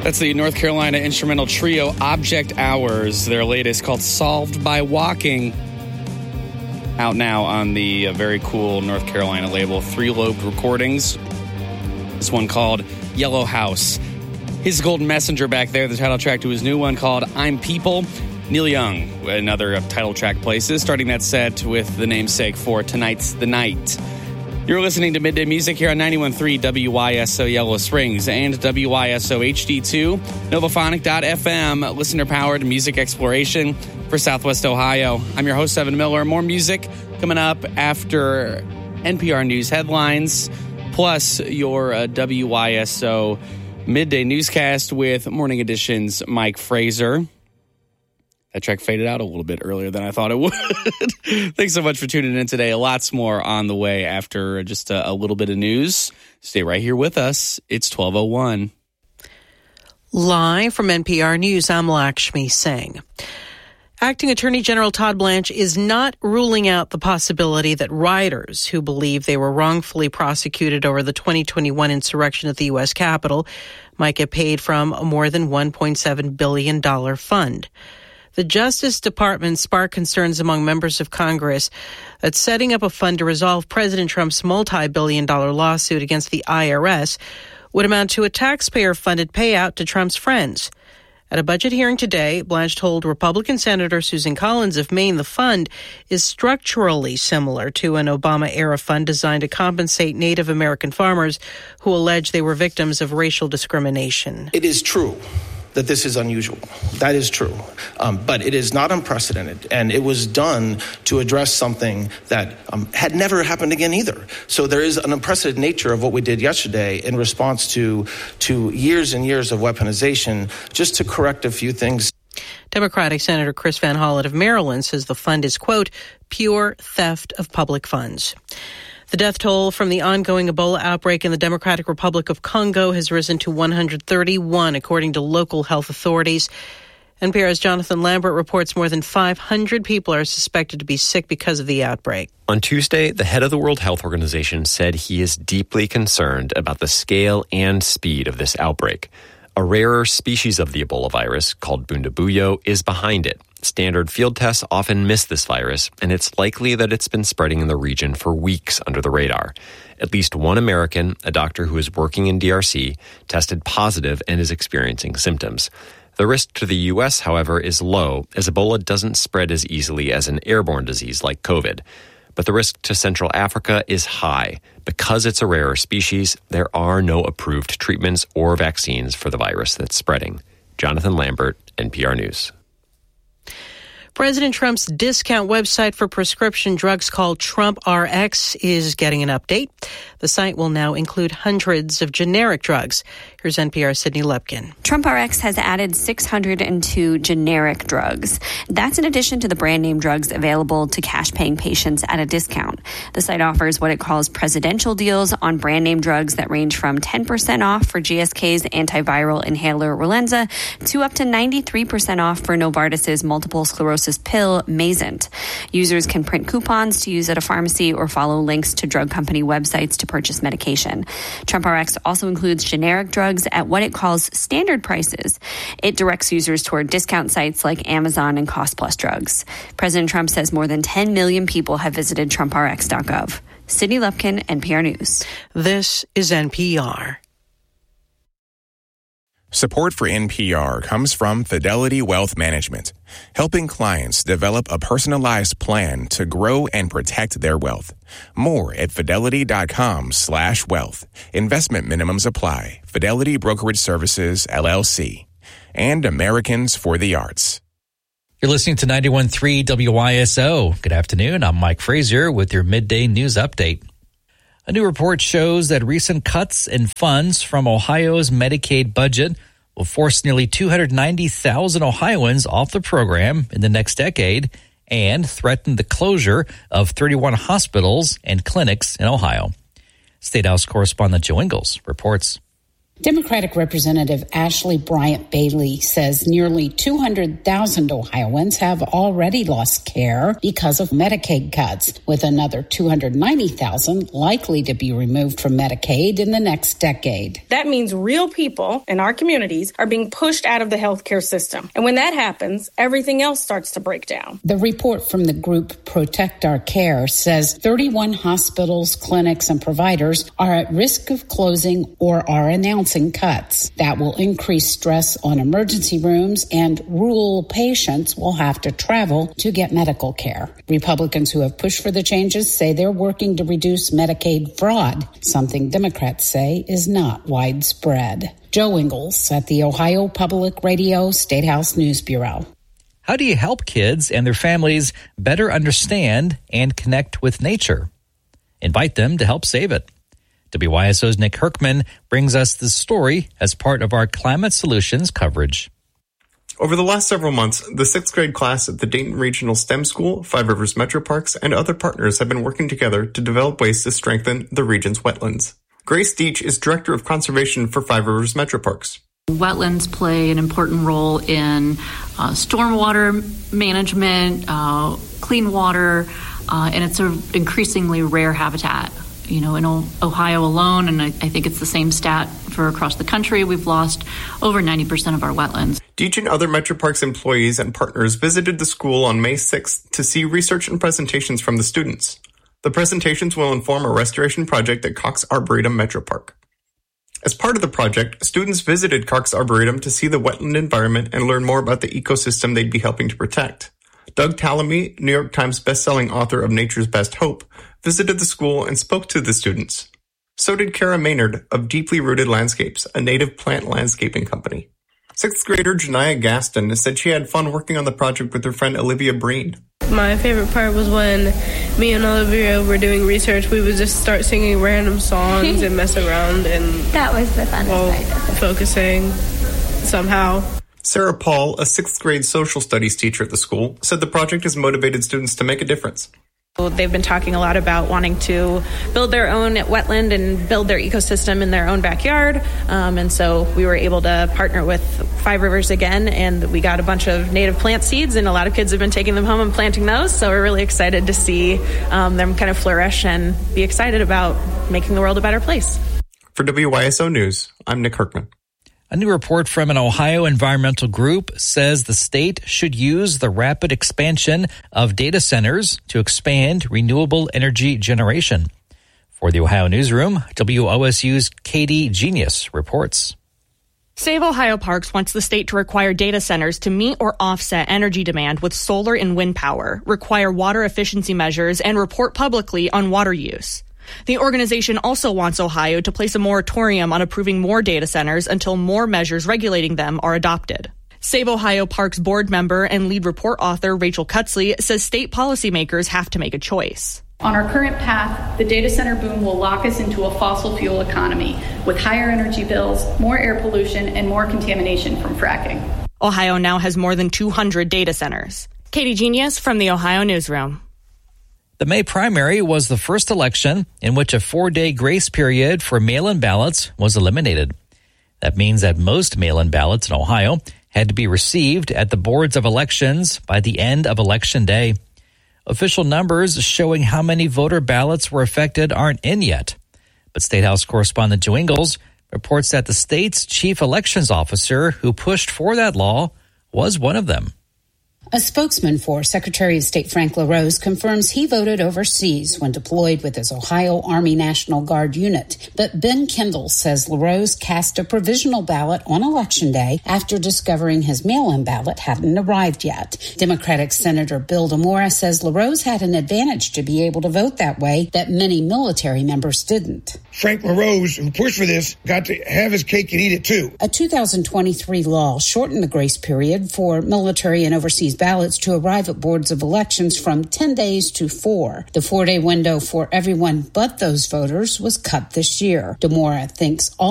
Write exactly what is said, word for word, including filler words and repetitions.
That's the North Carolina instrumental trio Object Hours. Their latest, called Solved by Walking, out now on the uh, very cool North Carolina label Three Lobed Recordings. This one called Yellow House. His Golden Messenger back there, the title track to his new one called I'm People. Neil Young, another of title track places, starting that set with the namesake for Tonight's the Night. You're listening to Midday Music here on ninety-one point three W Y S O Yellow Springs and W Y S O H D two, Novophonic dot f m, listener-powered music exploration for Southwest Ohio. I'm your host, Evan Miller. More music coming up after N P R News headlines, plus your uh, W Y S O Midday Newscast with Morning Edition's Mike Fraser. That track faded out a little bit earlier than I thought it would. Thanks so much for tuning in today. Lots more on the way after just a, a little bit of news. Stay right here with us. It's twelve oh one. Live from N P R News, I'm Lakshmi Singh. Acting Attorney General Todd Blanche is not ruling out the possibility that rioters who believe they were wrongfully prosecuted over the twenty twenty-one insurrection at the U S Capitol might get paid from a more than one point seven billion dollars fund. The Justice Department sparked concerns among members of Congress that setting up a fund to resolve President Trump's multi-billion dollar lawsuit against the I R S would amount to a taxpayer-funded payout to Trump's friends. At a budget hearing today, Blanche told Republican Senator Susan Collins of Maine the fund is structurally similar to an Obama-era fund designed to compensate Native American farmers who allege they were victims of racial discrimination. It is true that this is unusual. That is true. Um, but it is not unprecedented, and it was done to address something that um, had never happened again either. So there is an unprecedented nature of what we did yesterday in response to, to years and years of weaponization, just to correct a few things. Democratic Senator Chris Van Hollen of Maryland says the fund is, quote, pure theft of public funds. The death toll from the ongoing Ebola outbreak in the Democratic Republic of Congo has risen to one hundred thirty-one, according to local health authorities. N P R's Jonathan Lambert reports more than five hundred people are suspected to be sick because of the outbreak. On Tuesday, the head of the World Health Organization said he is deeply concerned about the scale and speed of this outbreak. A rarer species of the Ebola virus, called Bundibugyo, is behind it. Standard field tests often miss this virus, and it's likely that it's been spreading in the region for weeks under the radar. At least one American, a doctor who is working in D R C, tested positive and is experiencing symptoms. The risk to the U S, however, is low, as Ebola doesn't spread as easily as an airborne disease like COVID. But the risk to Central Africa is high. Because it's a rarer species, there are no approved treatments or vaccines for the virus that's spreading. Jonathan Lambert, N P R News. President Trump's discount website for prescription drugs called Trump R X is getting an update. The site will now include hundreds of generic drugs. Here's N P R's Sydney Lepkin. Trump R X has added six hundred two generic drugs. That's in addition to the brand name drugs available to cash-paying patients at a discount. The site offers what it calls presidential deals on brand name drugs that range from ten percent off for G S K's antiviral inhaler Relenza to up to ninety-three percent off for Novartis's multiple sclerosis pill Mayzent. Users can print coupons to use at a pharmacy or follow links to drug company websites to purchase medication. Trump R X also includes generic drugs at what it calls standard prices. It directs users toward discount sites like Amazon and Cost Plus Drugs. President Trump says more than ten million people have visited Trump R X dot gov. Sydney Lepkin, N P R News. This is N P R. Support for N P R comes from Fidelity Wealth Management, helping clients develop a personalized plan to grow and protect their wealth. More at fidelity.com slash wealth. Investment minimums apply. Fidelity Brokerage Services, L L C. And Americans for the Arts. You're listening to ninety-one point three W Y S O. Good afternoon. I'm Mike Fraser with your midday news update. A new report shows that recent cuts in funds from Ohio's Medicaid budget will force nearly two hundred ninety thousand Ohioans off the program in the next decade and threaten the closure of thirty-one hospitals and clinics in Ohio. State House correspondent Joe Ingles reports. Democratic Representative Ashley Bryant Bailey says nearly two hundred thousand Ohioans have already lost care because of Medicaid cuts, with another two hundred ninety thousand likely to be removed from Medicaid in the next decade. That means real people in our communities are being pushed out of the healthcare system. And when that happens, everything else starts to break down. The report from the group Protect Our Care says thirty-one hospitals, clinics, and providers are at risk of closing or are announcing cuts. That will increase stress on emergency rooms, and rural patients will have to travel to get medical care. Republicans who have pushed for the changes say they're working to reduce Medicaid fraud, something Democrats say is not widespread. Joe Ingles at the Ohio Public Radio State House News Bureau. How do you help kids and their families better understand and connect with nature? Invite them to help save it. W Y S O's Nick Herkman brings us this story as part of our Climate Solutions coverage. Over the last several months, the sixth grade class at the Dayton Regional STEM School, Five Rivers Metro Parks, and other partners have been working together to develop ways to strengthen the region's wetlands. Grace Deach is Director of Conservation for Five Rivers Metro Parks. Wetlands play an important role in uh, stormwater management, uh, clean water, uh, and it's an increasingly rare habitat. You know, in Ohio alone, and I, I think it's the same stat for across the country, we've lost over ninety percent of our wetlands. Deach and other Metro Parks employees and partners visited the school on May sixth to see research and presentations from the students. The presentations will inform a restoration project at Cox Arboretum Metro Park. As part of the project, students visited Cox Arboretum to see the wetland environment and learn more about the ecosystem they'd be helping to protect. Doug Tallamy, New York Times bestselling author of Nature's Best Hope, visited the school and spoke to the students. So did Kara Maynard of Deeply Rooted Landscapes, a native plant landscaping company. Sixth grader Janiyah Gaston said she had fun working on the project with her friend Olivia Breen. My favorite part was when me and Olivia were doing research. We would just start singing random songs and mess around, and that was the fun while focusing somehow. Sarah Paul, a sixth grade social studies teacher at the school, said the project has motivated students to make a difference. They've been talking a lot about wanting to build their own wetland and build their ecosystem in their own backyard. Um, and so we were able to partner with Five Rivers again, and we got a bunch of native plant seeds, and a lot of kids have been taking them home and planting those. So we're really excited to see um, them kind of flourish and be excited about making the world a better place. For W Y S O News, I'm Nick Herkman. A new report from an Ohio environmental group says the state should use the rapid expansion of data centers to expand renewable energy generation. For the Ohio Newsroom, W O S U's Katie Genius reports. Save Ohio Parks wants the state to require data centers to meet or offset energy demand with solar and wind power, require water efficiency measures, and report publicly on water use. The organization also wants Ohio to place a moratorium on approving more data centers until more measures regulating them are adopted. Save Ohio Parks board member and lead report author Rachel Cutzley says state policymakers have to make a choice. On our current path, the data center boom will lock us into a fossil fuel economy with higher energy bills, more air pollution, and more contamination from fracking. Ohio now has more than two hundred data centers. Katie Genius from the Ohio Newsroom. The May primary was the first election in which a four-day grace period for mail-in ballots was eliminated. That means that most mail-in ballots in Ohio had to be received at the boards of elections by the end of Election Day. Official numbers showing how many voter ballots were affected aren't in yet. But State House correspondent Joe Ingles reports that the state's chief elections officer who pushed for that law was one of them. A spokesman for Secretary of State Frank LaRose confirms he voted overseas when deployed with his Ohio Army National Guard unit. But Ben Kendall says LaRose cast a provisional ballot on Election Day after discovering his mail-in ballot hadn't arrived yet. Democratic Senator Bill DeMora says LaRose had an advantage to be able to vote that way that many military members didn't. Frank LaRose, who pushed for this, got to have his cake and eat it too. A two thousand twenty-three law shortened the grace period for military and overseas ballots to arrive at boards of elections from ten days to four. The four-day window for everyone but those voters was cut this year. DeMora thinks all